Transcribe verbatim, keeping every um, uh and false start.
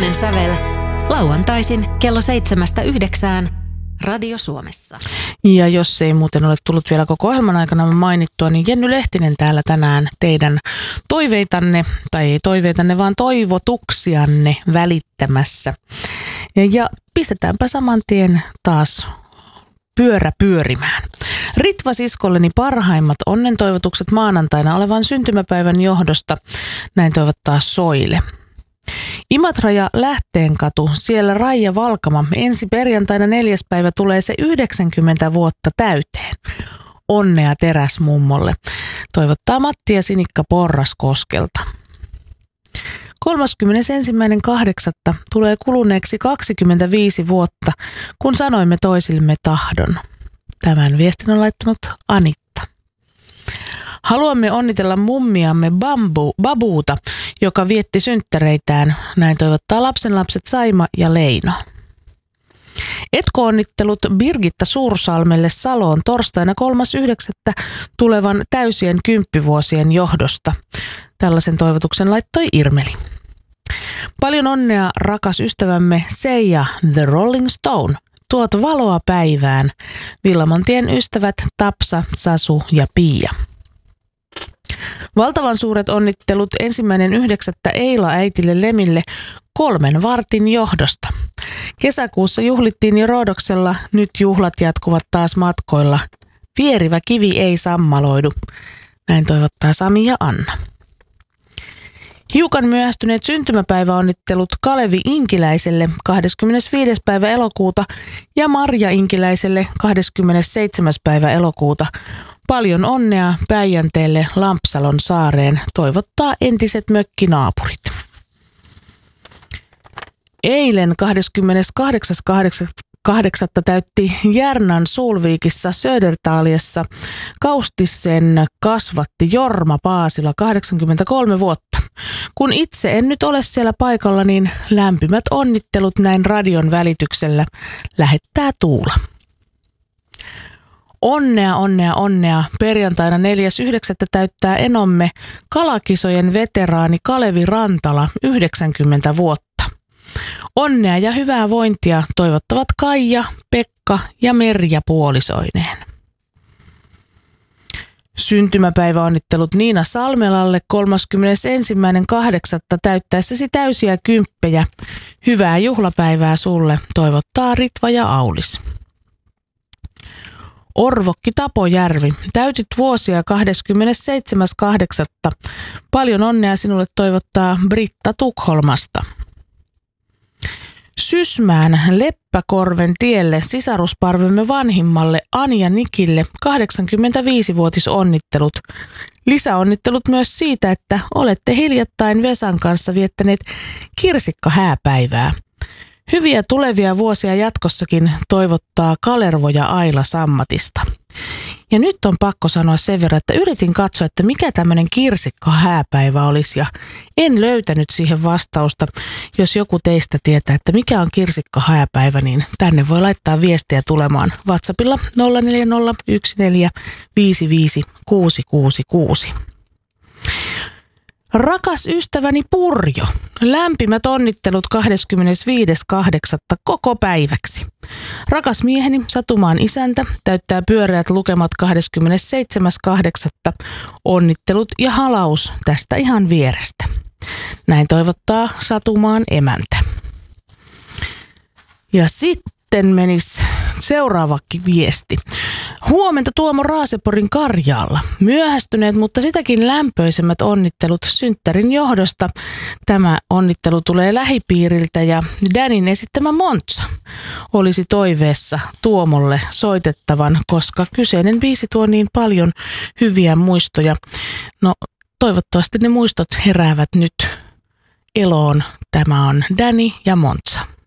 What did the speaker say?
Suomen sävel. Lauantaisin kello seitsemästä yhdeksään Radio Suomessa. Ja jos ei muuten ole tullut vielä koko ohjelman aikana mainittua, niin Jenny Lehtinen täällä tänään teidän toiveitanne, tai ei toiveitanne, vaan toivotuksianne välittämässä. Ja, ja pistetäänpä saman tien taas pyörä pyörimään. Ritva siskolleni parhaimmat onnentoivotukset maanantaina olevan syntymäpäivän johdosta, näin toivottaa Soile. Imatra ja Lähteenkatu, siellä Raija Valkama, ensi perjantaina neljäs päivä tulee se yhdeksänkymmentä vuotta täyteen. Onnea teräsmummolle, toivottaa Matti ja Sinikka Porraskoskelta. kolmaskymmenesensimmäinen kahdeksatta tulee kuluneeksi kaksikymmentäviisi vuotta, kun sanoimme toisillemme tahdon. Tämän viestin on laittanut Anitta. Haluamme onnitella mummiamme Bambu, Babuuta, joka vietti synttäreitään. Näin toivottaa lapsenlapset Saima ja Leino. Etko-onnittelut Birgitta Suursalmelle Saloon torstaina kolmas yhdeksättä tulevan täysien kymppivuosien johdosta. Tällaisen toivotuksen laittoi Irmeli. Paljon onnea rakas ystävämme Seija The Rolling Stone. Tuot valoa päivään. Villamontien ystävät Tapsa, Sasu ja Pia. Valtavan suuret onnittelut ensimmäinen yhdeksättä Eila äitille Lemille kolmen vartin johdosta. Kesäkuussa juhlittiin jo Roodoksella, nyt juhlat jatkuvat taas matkoilla. Vierivä kivi ei sammaloidu. Näin toivottaa Sami ja Anna. Hiukan myöhästyneet syntymäpäiväonnittelut Kalevi Inkiläiselle kahdeskymmenesviides päivä elokuuta ja Marja Inkiläiselle kahdeskymmenesseitsemäs päivä elokuuta. Paljon onnea Päijänteelle Lampsalon saareen, toivottaa entiset mökkinaapurit. Eilen kahdeskymmeneskahdeksas kahdeksatta täytti Järnan Sulviikissa Södertaliassa Kaustisen kasvatti Jorma Paasila kahdeksankymmentäkolme vuotta. Kun itse en nyt ole siellä paikalla, niin lämpimät onnittelut näin radion välityksellä lähettää Tuula. Onnea, onnea, onnea. Perjantaina neljäs yhdeksättä täyttää enomme kalakisojen veteraani Kalevi Rantala yhdeksänkymmentä vuotta. Onnea ja hyvää vointia toivottavat Kaija, Pekka ja Merja puolisoineen. Syntymäpäiväonnittelut Niina Salmelalle kolmaskymmenesensimmäinen kahdeksatta täyttäessäsi täysiä kymppejä. Hyvää juhlapäivää sulle, toivottaa Ritva ja Aulis. Orvokki Tapojärvi, täytit vuosia kahdeskymmenesseitsemäs kahdeksatta Paljon onnea sinulle toivottaa Britta Tukholmasta. Sysmään Leppäkorven tielle sisarusparvemme vanhimmalle Anja Nikille kahdeksankymmentäviisivuotisonnittelut. Lisäonnittelut myös siitä, että olette hiljattain Vesan kanssa viettäneet kirsikkahääpäivää. Hyviä tulevia vuosia jatkossakin toivottaa Kalervo ja Aila Sammatista. Ja nyt on pakko sanoa sen verran, että yritin katsoa, että mikä tämmöinen kirsikkahääpäivä olisi ja en löytänyt siihen vastausta. Jos joku teistä tietää, että mikä on kirsikkahääpäivä, niin tänne voi laittaa viestiä tulemaan WhatsAppilla nolla neljä nolla yksi neljä viisi viisi kuusi kuusi kuusi. Rakas ystäväni Purjo, lämpimät onnittelut kahdeskymmenesviides kahdeksatta koko päiväksi. Rakas mieheni Satumaan isäntä täyttää pyöreät lukemat kahdeskymmenesseitsemäs kahdeksatta Onnittelut ja halaus tästä ihan vierestä. Näin toivottaa Satumaan emäntä. Ja sitten menisi seuraavakin viesti. Huomenta Tuomo Raaseporin Karjaalla. Myöhästyneet, mutta sitäkin lämpöisemmät onnittelut synttärin johdosta. Tämä onnittelu tulee lähipiiriltä ja Danin esittämä Montsa olisi toiveessa Tuomolle soitettavan, koska kyseinen biisi tuo niin paljon hyviä muistoja. No toivottavasti ne muistot heräävät nyt eloon. Tämä on Dani ja Montsa.